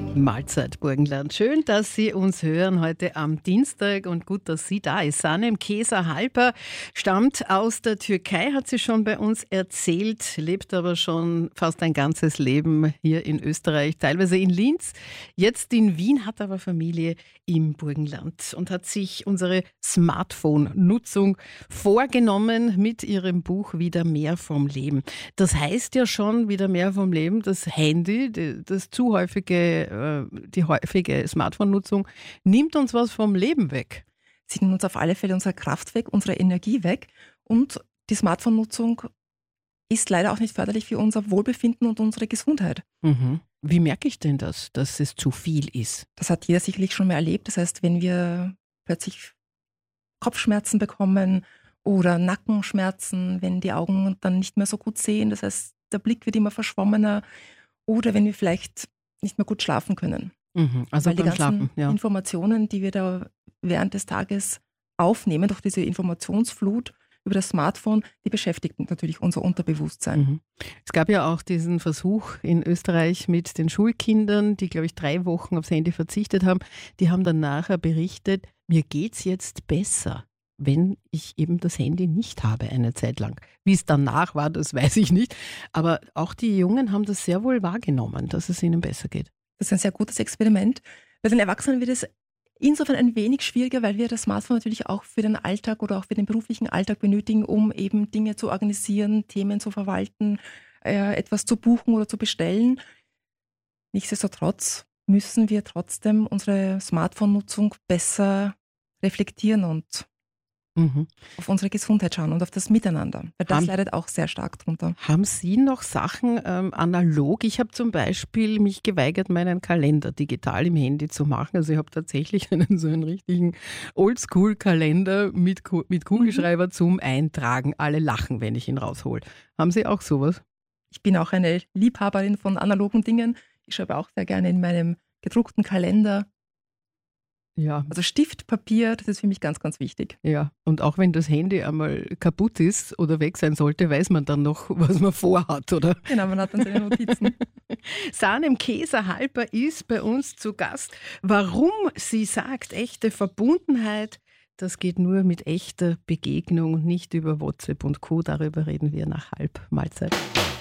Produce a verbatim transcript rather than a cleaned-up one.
Mahlzeit Burgenland. Schön, dass Sie uns hören heute am Dienstag und gut, dass sie da ist. Sanem Kesa Halper stammt aus der Türkei, hat sie schon bei uns erzählt, lebt aber schon fast ein ganzes Leben hier in Österreich, teilweise in Linz, jetzt in Wien, hat aber Familie im Burgenland und hat sich unsere Smartphone-Nutzung vorgenommen mit ihrem Buch Wieder mehr vom Leben. Das heißt ja schon, wieder mehr vom Leben, das Handy, das zu häufige die häufige Smartphone-Nutzung nimmt uns was vom Leben weg. Sie nimmt uns auf alle Fälle unsere Kraft weg, unsere Energie weg. Und die Smartphone-Nutzung ist leider auch nicht förderlich für unser Wohlbefinden und unsere Gesundheit. Mhm. Wie merke ich denn das, dass es zu viel ist? Das hat jeder sicherlich schon mal erlebt. Das heißt, wenn wir plötzlich Kopfschmerzen bekommen oder Nackenschmerzen, wenn die Augen dann nicht mehr so gut sehen, das heißt, der Blick wird immer verschwommener, oder wenn wir vielleicht nicht mehr gut schlafen können. Mhm, also Weil die beim ganzen Schlafen, ja. Informationen, die wir da während des Tages aufnehmen, durch diese Informationsflut über das Smartphone, die beschäftigen natürlich unser Unterbewusstsein. Mhm. Es gab ja auch diesen Versuch in Österreich mit den Schulkindern, die, glaube ich, drei Wochen aufs Handy verzichtet haben. Die haben dann nachher berichtet, mir geht's jetzt besser, wenn ich eben das Handy nicht habe eine Zeit lang. Wie es danach war, das weiß ich nicht. Aber auch die Jungen haben das sehr wohl wahrgenommen, dass es ihnen besser geht. Das ist ein sehr gutes Experiment. Bei den Erwachsenen wird es insofern ein wenig schwieriger, weil wir das Smartphone natürlich auch für den Alltag oder auch für den beruflichen Alltag benötigen, um eben Dinge zu organisieren, Themen zu verwalten, äh, etwas zu buchen oder zu bestellen. Nichtsdestotrotz müssen wir trotzdem unsere Smartphone-Nutzung besser reflektieren und Mhm. auf unsere Gesundheit schauen und auf das Miteinander. Weil das Haben- leidet auch sehr stark drunter. Haben Sie noch Sachen ähm, analog? Ich habe zum Beispiel mich geweigert, meinen Kalender digital im Handy zu machen. Also ich habe tatsächlich einen so einen richtigen Oldschool-Kalender mit, Ku- mit Kugelschreiber zum Eintragen. Alle lachen, wenn ich ihn raushol. Haben Sie auch sowas? Ich bin auch eine Liebhaberin von analogen Dingen. Ich schreibe auch sehr gerne in meinem gedruckten Kalender. Ja. Also Stift, Papier, das ist für mich ganz, ganz wichtig. Ja, und auch wenn das Handy einmal kaputt ist oder weg sein sollte, weiß man dann noch, was man vorhat, oder? Genau, man hat dann seine Notizen. Sanem Kesa Halper ist bei uns zu Gast. Warum sie sagt, echte Verbundenheit, das geht nur mit echter Begegnung, nicht über WhatsApp und Co. Darüber reden wir nach Halbmahlzeit.